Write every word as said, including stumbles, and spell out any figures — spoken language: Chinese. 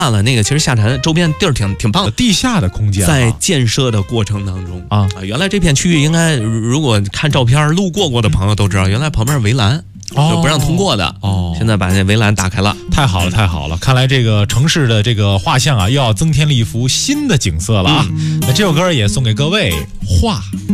了，那个其实下沉周边地儿挺挺棒的， 地下的空间、啊、 在建设的过程当中啊啊，原来这片区域应该如果看照片路过过的朋友都知道，原来旁边围栏。就不让通过的哦， 现在把那围栏打开了， 太好了，太好了！看来这个城市的这个画像啊，又要增添了一幅新的景色了啊！嗯、那这首歌也送给各位画。